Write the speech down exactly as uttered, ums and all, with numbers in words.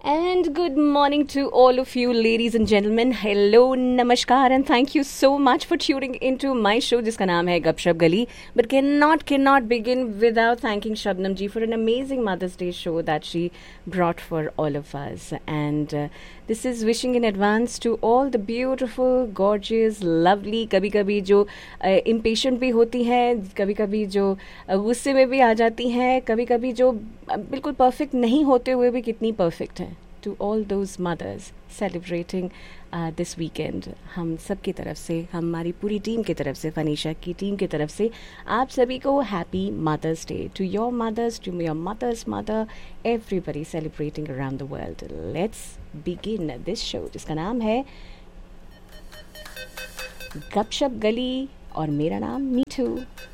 And good morning to all of you, ladies and gentlemen. Hello, namaskar, and thank you so much for tuning into my show, जिसका नाम है गपशप गली. But cannot cannot begin without thanking Shabnam ji for an amazing Mother's Day show that she brought for all of us. And uh, this is wishing in advance to all the beautiful, gorgeous, lovely. कभी कभी जो impatient भी होती हैं, कभी कभी जो गुस्से में भी आ जाती हैं, कभी कभी जो बिल्कुल perfect नहीं होते हुए भी कितनी perfect हैं. To all those mothers celebrating uh, this weekend, हम सब की तरफ से, हमारी पूरी टीम की तरफ से, फनीशा की टीम की तरफ से आप सभी को happy mother's day. To your mother's, to your mother's mother, everybody celebrating around the world. Let's begin this show जिसका नाम है गपशप गली और मेरा नाम मीठू.